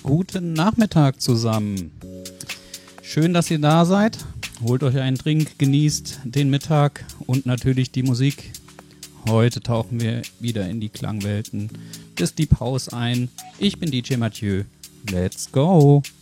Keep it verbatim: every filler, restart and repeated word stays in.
Guten Nachmittag zusammen. Schön, dass ihr da seid. Holt euch einen Drink, genießt den Mittag und natürlich die Musik. Heute tauchen wir wieder in die Klangwelten des Deep House ein. Ich bin D J Mathieu. Let's go!